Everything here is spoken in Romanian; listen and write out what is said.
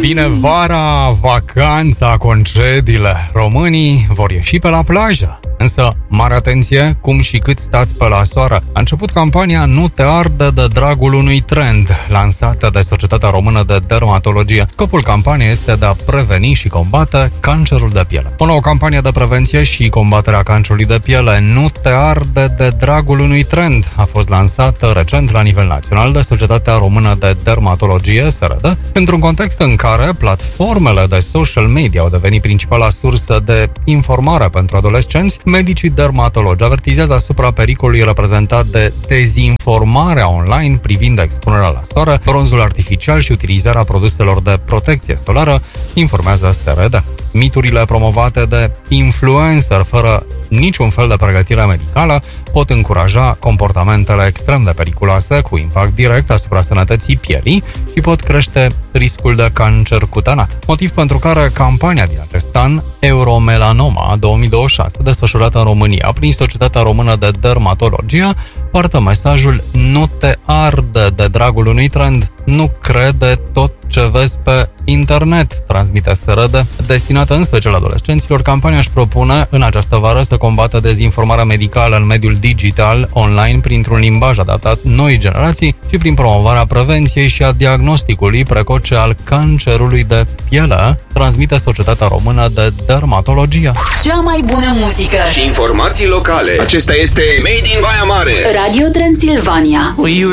Vine vara, vacanța, concediile. Românii vor ieși pe la plajă. Însă, mare atenție, cum și cât stați pe la soară. A început campania Nu te arde de dragul unui trend, lansată de Societatea Română de Dermatologie. Scopul campaniei este de a preveni și combate cancerul de piele. O nouă campanie de prevenție și combaterea cancerului de piele, Nu te arde de dragul unui trend, a fost lansată recent la nivel național de Societatea Română de Dermatologie, SRD, într-un context în care platformele de social media au devenit principala sursă de informare pentru adolescenți. Medicii dermatologi avertizează asupra pericolului reprezentat de dezinformarea online privind expunerea la soare, bronzul artificial și utilizarea produselor de protecție solară, informează SRD. Miturile promovate de influencer fără niciun fel de pregătire medicală pot încuraja comportamentele extrem de periculoase cu impact direct asupra sănătății pielii și pot crește riscul de cancer cutanat. Motiv pentru care campania din acest an, Euromelanoma 2026, desfășurată în România prin Societatea Română de Dermatologie, poartă mesajul Nu te arde de dragul unui trend, nu crede tot ce vezi pe internet, transmite SRD. Destinată în special adolescenților, campania își propune în această vară să combată dezinformarea medicală în mediul digital, online, printr-un limbaj adaptat noi generații și prin promovarea prevenției și a diagnosticului precoce al cancerului de piele, transmite Societatea Română de Dermatologie. Cea mai bună muzică și informații locale. Acesta este Made in Baia Mare. Radio Transilvania.